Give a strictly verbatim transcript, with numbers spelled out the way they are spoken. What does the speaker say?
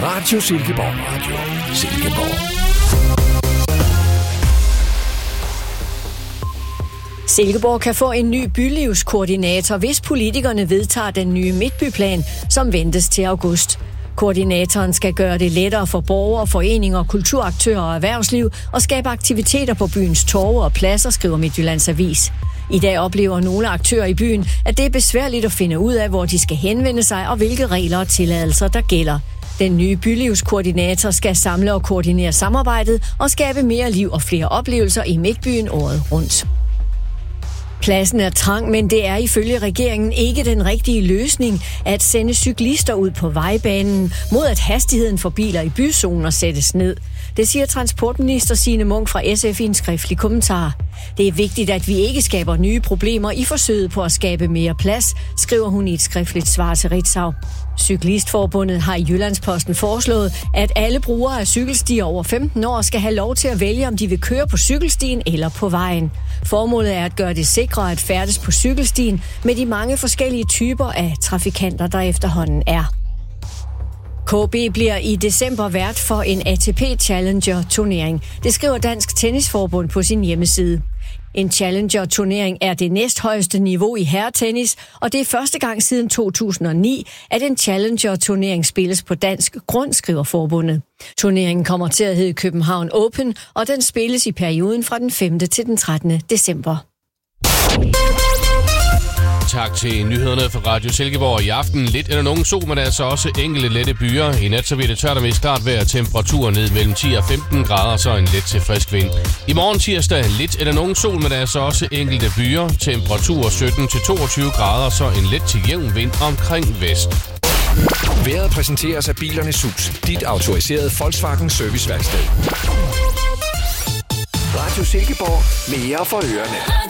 Radio Silkeborg. Radio Silkeborg. Silkeborg kan få en ny bylivskoordinator, hvis politikerne vedtager den nye midtbyplan, som ventes til august. Koordinatoren skal gøre det lettere for borgere, foreninger, kulturaktører og erhvervsliv og skabe aktiviteter på byens torve og pladser, skriver Midtjyllands Avis. I dag oplever nogle aktører i byen, at det er besværligt at finde ud af, hvor de skal henvende sig og hvilke regler og tilladelser, der gælder. Den nye bylivskoordinator skal samle og koordinere samarbejdet og skabe mere liv og flere oplevelser i Midtbyen året rundt. Pladsen er trang, men det er ifølge regeringen ikke den rigtige løsning at sende cyklister ud på vejbanen mod at hastigheden for biler i byzoner sættes ned. Det siger transportminister Signe Munk fra S F i en skriftlig kommentar. Det er vigtigt, at vi ikke skaber nye problemer i forsøget på at skabe mere plads, skriver hun i et skriftligt svar til Ritzau. Cyklistforbundet har i Jyllandsposten foreslået, at alle brugere af cykelstier over femten år skal have lov til at vælge, om de vil køre på cykelstien eller på vejen. Formålet er at gøre det sikrere at færdes på cykelstien med de mange forskellige typer af trafikanter, der efterhånden er. K B bliver i december vært for en A T P Challenger-turnering. Det skriver Dansk Tennisforbund på sin hjemmeside. En Challenger-turnering er det næsthøjeste niveau i herretennis, og det er første gang siden to tusind og ni, at en Challenger-turnering spilles på dansk grund, skriver forbundet. Turneringen kommer til at hedde København Open, og den spilles i perioden fra den femte til den trettende december. Tak til nyhederne fra Radio Silkeborg. I aften lidt eller nogen sol, men der er så også enkelte lette byer. I nat så bliver det tørt og mest klart vejr, temperatur ned mellem ti og femten grader, så en let til frisk vind. I morgen tirsdag lidt eller nogen sol, men der er så også enkelte byer. Temperatur sytten til toogtyve grader, så en let til jævn vind omkring vest. Vejret præsenteres af Bilernes Hus, dit autoriserede Volkswagen serviceværksted. Radio Silkeborg, mere for ørerne.